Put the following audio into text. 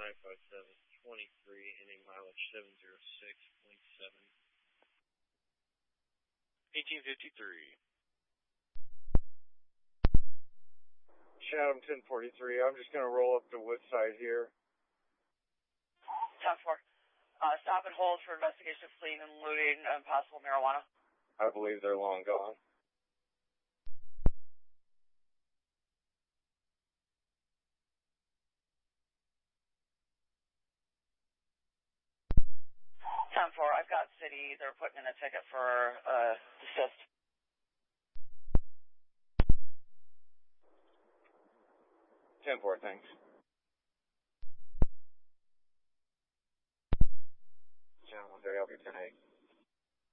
95723, ending mileage 706.7. 1853. Chatham 1043. I'm just going to roll up to Woodside here. 10-4. Stop and hold for investigation of fleeing and looting and possible marijuana. I believe they're long gone. I've got city. They're putting in a ticket for desist. 10-4, thanks. Channel 130, I'll be 10-8.